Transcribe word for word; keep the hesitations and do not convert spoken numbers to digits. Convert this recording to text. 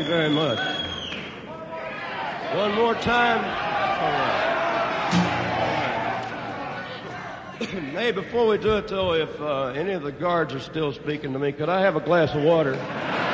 very much. One more time. All right. Hey, before we do it, though, if uh, any of the guards are still speaking to me, could I have a glass of water?